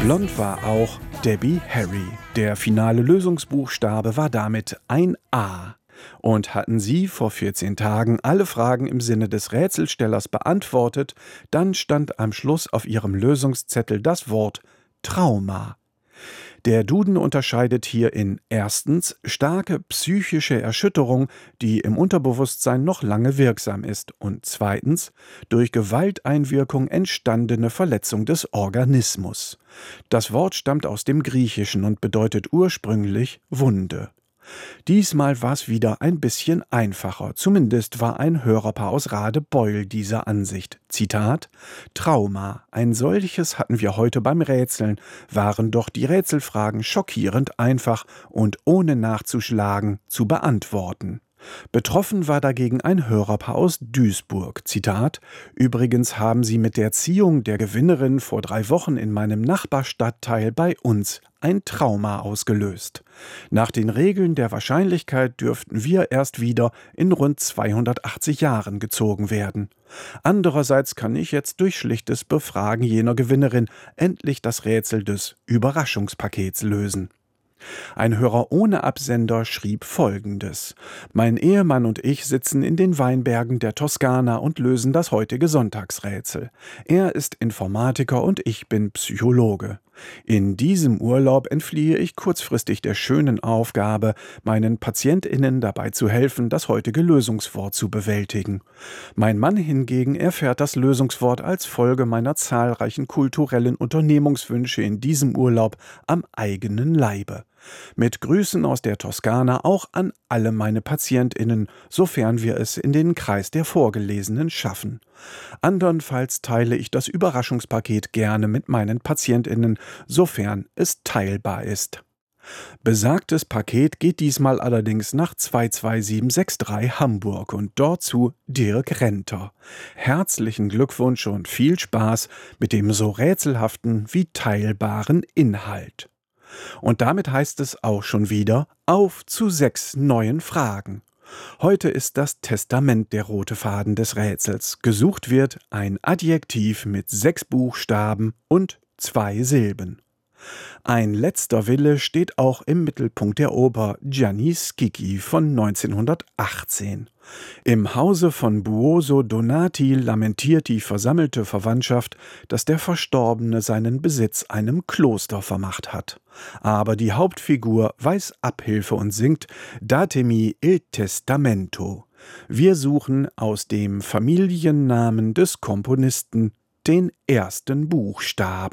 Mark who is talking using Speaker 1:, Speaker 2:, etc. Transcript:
Speaker 1: Blond war auch Debbie Harry. Der finale Lösungsbuchstabe war damit ein A. Und hatten Sie vor 14 Tagen alle Fragen im Sinne des Rätselstellers beantwortet, dann stand am Schluss auf Ihrem Lösungszettel das Wort Trauma. Der Duden unterscheidet hier in erstens starke psychische Erschütterung, die im Unterbewusstsein noch lange wirksam ist, und zweitens durch Gewalteinwirkung entstandene Verletzung des Organismus. Das Wort stammt aus dem Griechischen und bedeutet ursprünglich Wunde. Diesmal war es wieder ein bisschen einfacher. Zumindest war ein Hörerpaar aus Radebeul dieser Ansicht. Zitat: Trauma. Ein solches hatten wir heute beim Rätseln. Waren doch die Rätselfragen schockierend einfach und ohne nachzuschlagen zu beantworten. Betroffen war dagegen ein Hörerpaar aus Duisburg. Zitat: Übrigens haben Sie mit der Ziehung der Gewinnerin vor 3 Wochen in meinem Nachbarstadtteil bei uns ein Trauma ausgelöst. Nach den Regeln der Wahrscheinlichkeit dürften wir erst wieder in rund 280 Jahren gezogen werden. Andererseits kann ich jetzt durch schlichtes Befragen jener Gewinnerin endlich das Rätsel des Überraschungspakets lösen. Ein Hörer ohne Absender schrieb Folgendes: Mein Ehemann und ich sitzen in den Weinbergen der Toskana und lösen das heutige Sonntagsrätsel. Er ist Informatiker und ich bin Psychologe. In diesem Urlaub entfliehe ich kurzfristig der schönen Aufgabe, meinen PatientInnen dabei zu helfen, das heutige Lösungswort zu bewältigen. Mein Mann hingegen erfährt das Lösungswort als Folge meiner zahlreichen kulturellen Unternehmungswünsche in diesem Urlaub am eigenen Leibe. Mit Grüßen aus der Toskana auch an alle meine PatientInnen, sofern wir es in den Kreis der Vorgelesenen schaffen. Andernfalls teile ich das Überraschungspaket gerne mit meinen PatientInnen, sofern es teilbar ist. Besagtes Paket geht diesmal allerdings nach 22763 Hamburg und dort zu Dirk Renter. Herzlichen Glückwunsch und viel Spaß mit dem so rätselhaften wie teilbaren Inhalt. Und damit heißt es auch schon wieder auf zu 6 neuen Fragen. Heute ist das Testament der rote Faden des Rätsels. Gesucht wird ein Adjektiv mit 6 Buchstaben und 2 Silben. Ein letzter Wille steht auch im Mittelpunkt der Oper Gianni Schicchi von 1918. Im Hause von Buoso Donati lamentiert die versammelte Verwandtschaft, dass der Verstorbene seinen Besitz einem Kloster vermacht hat. Aber die Hauptfigur weiß Abhilfe und singt Datemi il testamento. Wir suchen aus dem Familiennamen des Komponisten den ersten Buchstaben.